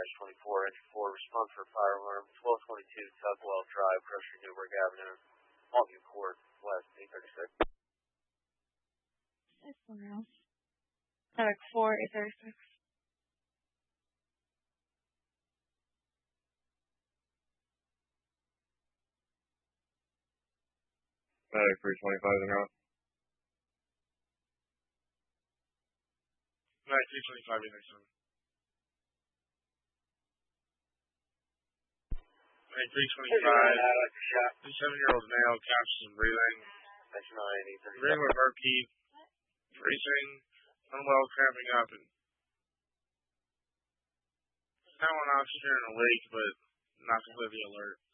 24, engine 4, response for fire alarm, 1222 Tugwell Drive, Grocery Newburgh Avenue, Alton Court, West, 836. That's somewhere else. Medic 4, 836. Medic 325 in route. Medic 325 in next one. Medic 325. 7-year-old male captures and breathing. Breathing with murky, freezing, unwell, cramping up, and now on oxygen and awake, but not completely alert.